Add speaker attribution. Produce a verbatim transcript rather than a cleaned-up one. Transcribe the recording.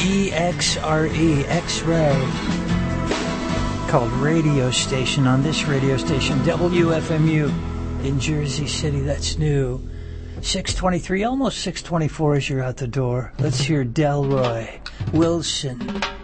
Speaker 1: G X R E, X-Ray, called Radio Station on this radio station, W F M U in Jersey City. That's new. six twenty-three, almost six twenty-four as you're out the door. Let's hear Delroy Wilson.